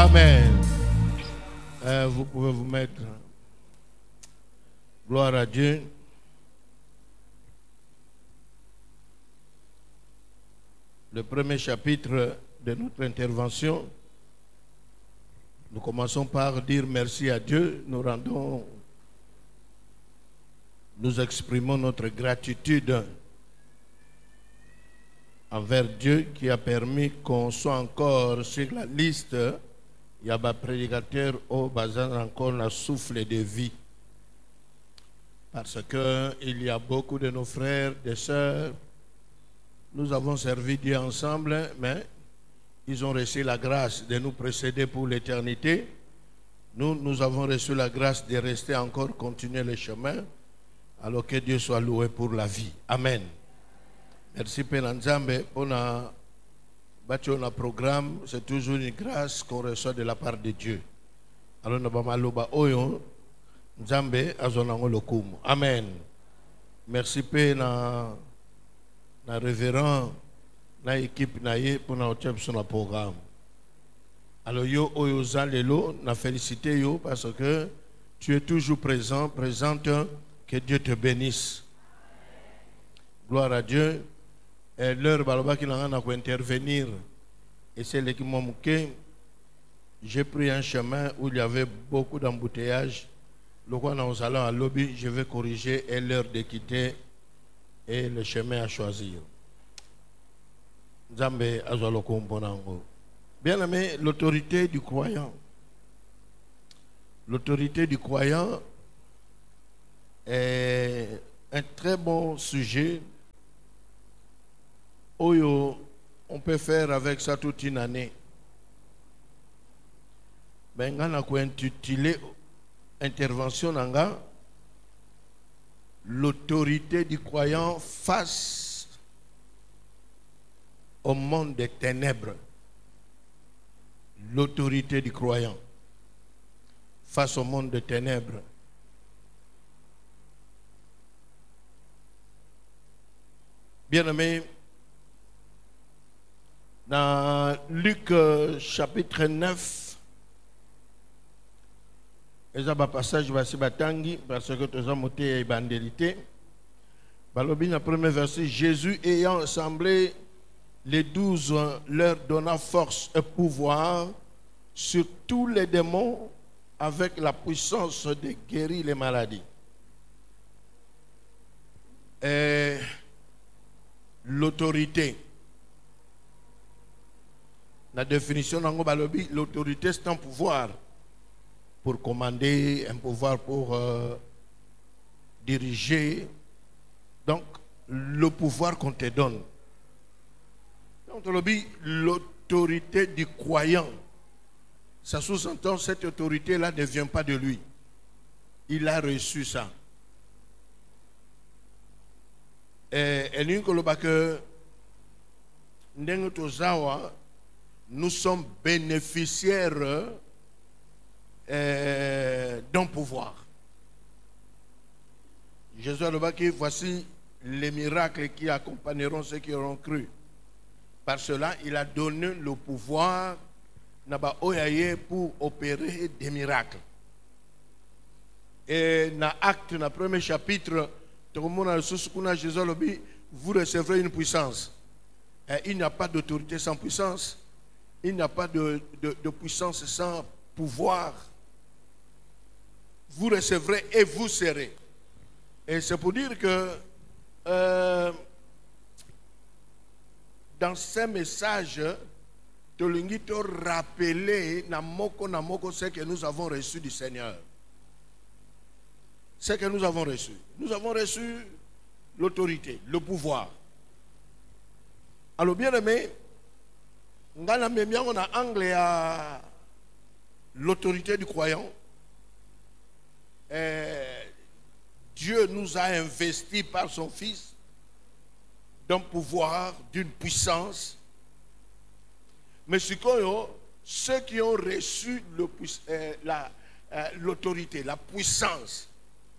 Amen. Vous pouvez vous mettre. Gloire à Dieu. Le premier chapitre de notre intervention, nous commençons par dire merci à Dieu. Nous exprimons notre gratitude envers Dieu qui a permis qu'on soit encore sur la liste. Il y a des prédicateurs au bazar encore le souffle de vie. Parce qu'il y a beaucoup de nos frères, des sœurs, nous avons servi Dieu ensemble, mais ils ont reçu la grâce de nous précéder pour l'éternité. Nous avons reçu la grâce de rester encore, continuer le chemin, alors que Dieu soit loué pour la vie. Amen. Merci Père Nzambe pour notre programme. C'est toujours une grâce qu'on reçoit de la part de Dieu. Alors nous allons Nzambe azonango lokumu. Amen. Merci Père na révérend na équipe na ye pour notre programme. Alors yo oyoza lelo na félicité yo parce que tu es toujours présente. Que Dieu te bénisse. Gloire à Dieu. Et l'heure baloba qui n'a pas intervenir. Et c'est l'équipe que j'ai pris un chemin où il y avait beaucoup d'embouteillages. Le roi nous allons à lobby, je vais corriger et l'heure de quitter et le chemin à choisir. Nzambe azwaloko mbonango. Bien aimé, l'autorité du croyant. L'autorité du croyant est un très bon sujet. On peut faire avec ça toute une année. Mais on a intitulé intervention nanga l'autorité du croyant face au monde des ténèbres. L'autorité du croyant face au monde des ténèbres. Bien-aimés, dans Luc chapitre 9, il y a un passage parce que tout ça monté évangélité. Dans le premier verset, Jésus ayant assemblé les 12, leur donna force et pouvoir sur tous les démons avec la puissance de guérir les maladies. Et l'autorité. La définition d'Ango Balobi, l'autorité c'est un pouvoir pour commander, un pouvoir pour diriger. Donc, le pouvoir qu'on te donne. Donc, l'autorité du croyant. Ça sous-entend cette autorité-là ne vient pas de lui. Il a reçu ça. Et nous sommes bénéficiaires d'un pouvoir. Jésus a dit, voici les miracles qui accompagneront ceux qui auront cru. Par cela, il a donné le pouvoir pour opérer des miracles. Et dans l'acte, dans le premier chapitre, Jésus a dit, vous recevrez une puissance. Et il n'y a pas d'autorité sans puissance. Il n'y a pas de puissance sans pouvoir. Vous recevrez et vous serez. Et c'est pour dire que dans ces messages, Tolingito rappeler namoko ce que nous avons reçu du Seigneur. Ce que nous avons reçu. Nous avons reçu l'autorité, le pouvoir. Alors bien aimé, on a anglais à l'autorité du croyant. Dieu nous a investis par son Fils d'un pouvoir, d'une puissance. Mais ceux qui ont reçu l'autorité, la puissance,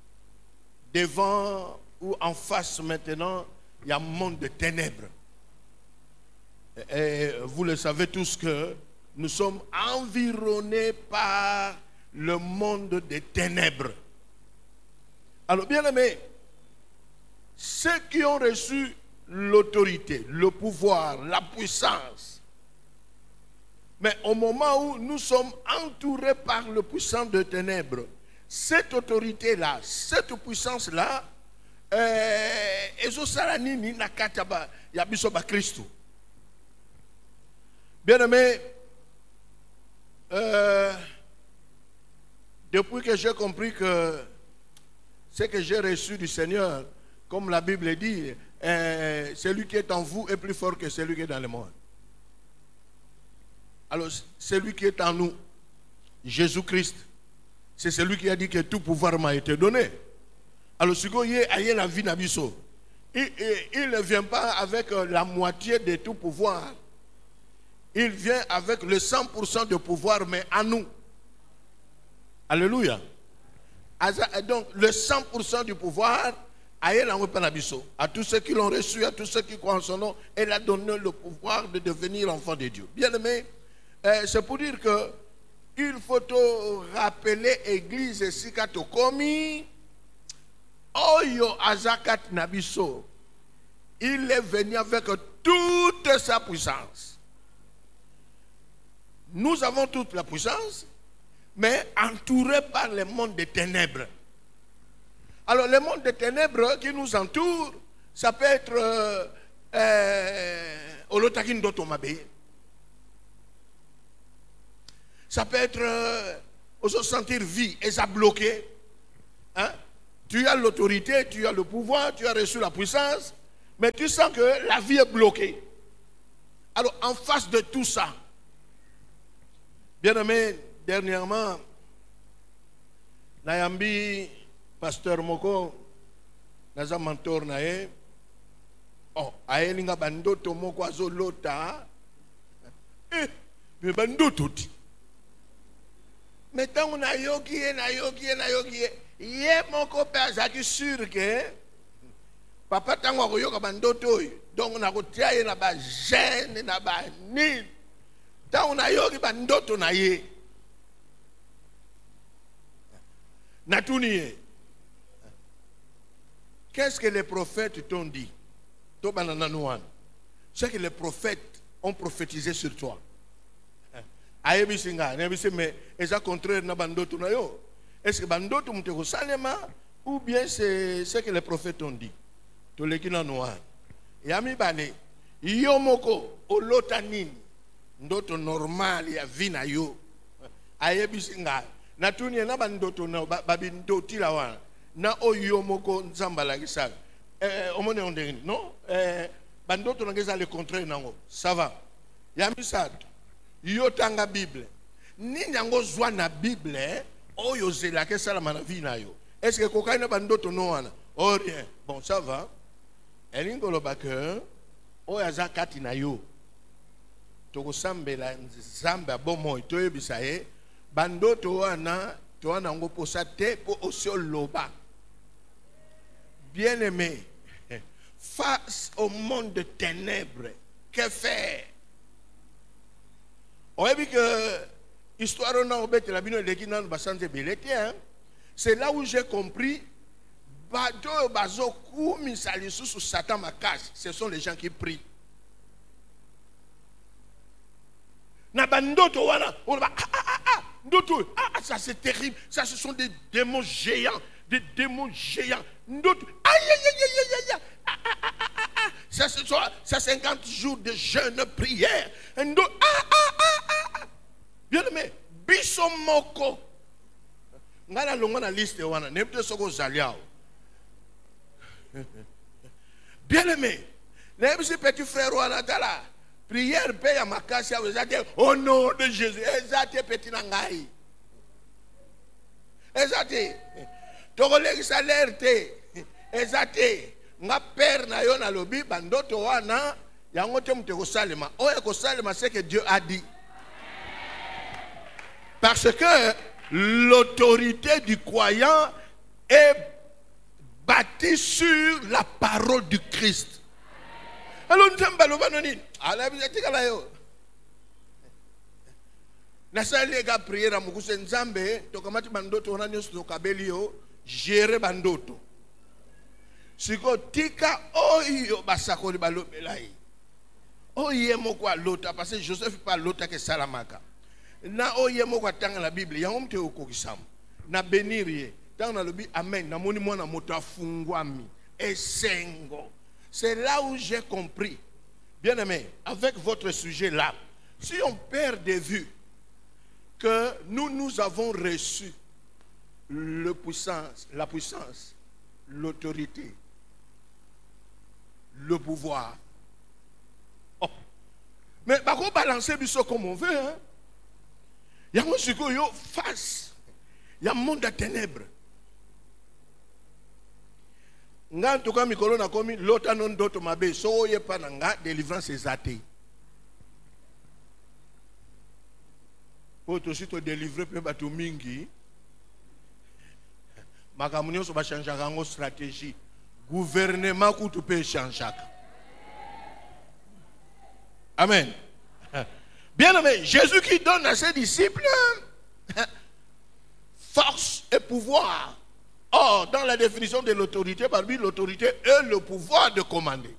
devant ou en face maintenant, il y a un monde de ténèbres. Et vous le savez tous que nous sommes environnés par le monde des ténèbres. Alors, bien aimés, ceux qui ont reçu l'autorité, le pouvoir, la puissance, mais au moment où nous sommes entourés par le puissant de ténèbres, cette autorité-là, cette puissance-là, bien aimé, depuis que j'ai compris que ce que j'ai reçu du Seigneur, comme la Bible dit, celui qui est en vous est plus fort que celui qui est dans le monde. Alors, celui qui est en nous, Jésus-Christ, c'est celui qui a dit que tout pouvoir m'a été donné. Alors, ce qu'il y a la vie n'abisso, il ne vient pas avec la moitié de tout pouvoir. Il vient avec le 100% de pouvoir, mais à nous. Alléluia. Donc, le 100% du pouvoir, à tous ceux qui l'ont reçu, à tous ceux qui croient en son nom, elle a donné le pouvoir de devenir enfant de Dieu. Bien aimé, c'est pour dire que il faut te rappeler l'église Sikato Komi, Oyo Azakat Nabiso. Il est venu avec toute sa puissance. Nous avons toute la puissance, mais entourés par le monde des ténèbres. Alors, le monde des ténèbres qui nous entoure, ça peut être Olotakin Dotomabe. Ça peut être se sentir vie et ça bloqué. Hein? Tu as l'autorité, tu as le pouvoir, tu as reçu la puissance, mais tu sens que la vie est bloquée. Alors, en face de tout ça, bien aimé, dernièrement, Nayambi, pasteur Moko, naza mentor nae, oh, aelinga bandoto moko azolota, mais bandoto ti. Mais tant on a yogi, ye moko pe azaki sûr que papa tango akoyoka bandoto donc on a kotia ye na ba gêne na ba ni tant on a yogi bandoto na ye natuni. Qu'est-ce que les prophètes t'ont dit? Ce que les prophètes ont prophétisé sur toi. Mais est-ce contraire na bandoto na yo? Est-ce que bandoto muteko salema ou bien c'est ce que les prophètes ont dit? Tolekina noir. Yami bale yo moko olotanini ndoto normal ya vina yo. Ayebisinga natuni na bandoto na babindoti la wana na oyo moko nzambala kisaka. Omone ondeni non bandoto na ngeza le contraire nango. Ça va. Yami sato. Yo tanga Bible. Ni nyango zwa na Bible, oyo zela ke sala na vie na yo. Est-ce que kokaina bandoto no wana? Oh rien. Bon, ça va. Elingo lo bake oya zakati na yo. Toko sambela nzamba bomo to yebisa ye bandoto wana to wana ngo posa te po osio loba. Bien-aimé, face au monde de ténèbres, que faire? On a vu que histoire c'est là où j'ai compris ce sont les gens qui prient. Ça c'est terrible. Ça ce sont des démons géants. Des démons géants. Ça, c'est 50 jours de jeûne, prière. Bien aimé, bisomoko. Ngala longa na liste wana, nemte soko zaliao. Bien aimé, nemte petit frère wana tala. Prière paye à makasi à vous au nom de Jésus. Ezate petit nangai. Ezate. Togolegi salerte. Ezate. Nga père na yo na lobi bandoto wana yango te muteko salema. Oya ko salema c'est que Dieu a dit. Parce que l'autorité du croyant est bâtie sur la parole du Christ. Alors nous sommes baloba noni. Ala bizatika la yo. nasalega prière mukuse nzambe tokamati bandoto wana nyonso tokabeli yo gérer bandoto siko tika oyo basakoli balobelai oye moko alota parce que Joseph pas lota ke salamaka na oye moko atanga la Bible yango mte okokisam na benirie dans le lobi amen na moni mwana moto afungwami esengo. C'est là où j'ai compris, bien aimé, avec votre sujet là, si on perd de vue que nous avons reçu la puissance, l'autorité, le pouvoir. Oh. Mais par contre, balancer biso comme on veut. Hein? Il y a un sujet face. Il y a un monde de ténèbres. Nga ntoka mikolo na komi lota non doto mabe so ye pa na nga délivrance ezate. Oto sito délivrer pe bato mingi. Makamunyo so ba changeaka ngo stratégie. Gouvernement kutu pe changeaka. Amen. Bien aimé, Jésus qui donne à ses disciples force et pouvoir. Or, dans la définition de l'autorité, parmi l'autorité est le pouvoir de commander.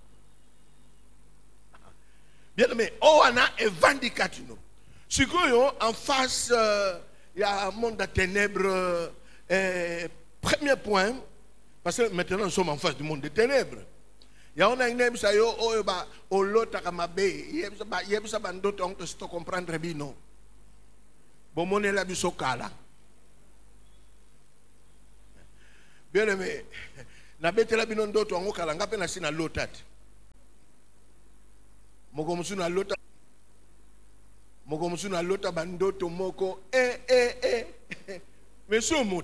Bien aimé, on a évendicaté. Si en face, il y a un monde de ténèbres. Premier point, parce que maintenant nous sommes en face du monde des ténèbres. Il y a un name ça yo oyoba olota kamabe yebisa bandoto on te comprendre bino. Bon monnaie la bisokala. Bien aimé, na betela bino ndoto ngo kala ngape na sina lotat. Moko musuna lota bandoto moko mais so mot